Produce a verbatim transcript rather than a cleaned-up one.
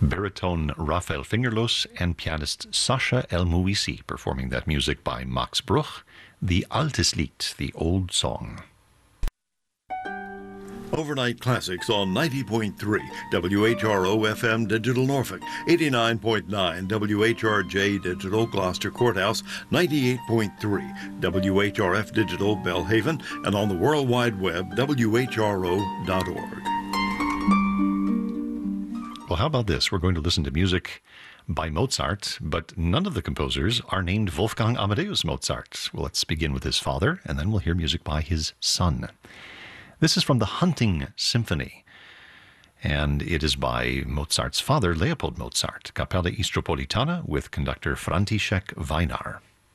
Baritone Raphael Fingerlos and pianist Sascha El-Mouissi performing that music by Max Bruch, the Altes Lied, the old song. Overnight Classics on ninety point three W H R O F M Digital Norfolk, eighty-nine point nine W H R J Digital Gloucester Courthouse, ninety-eight point three W H R F Digital Belhaven, and on the World Wide Web, W H R O dot org. Well, how about this? We're going to listen to music by Mozart, but none of the composers are named Wolfgang Amadeus Mozart. Well, let's begin with his father, and then we'll hear music by his son. This is from the Hunting Symphony, and it is by Mozart's father, Leopold Mozart, Kapelle Istropolitana, with conductor František Vajnar.